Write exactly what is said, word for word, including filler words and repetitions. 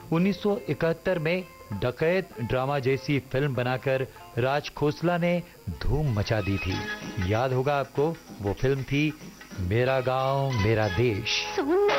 उन्नीस सौ इकहत्तर में डकैत ड्रामा जैसी फिल्म बनाकर राज खोसला ने धूम मचा दी थी। याद होगा आपको, वो फिल्म थी मेरा गांव मेरा देश।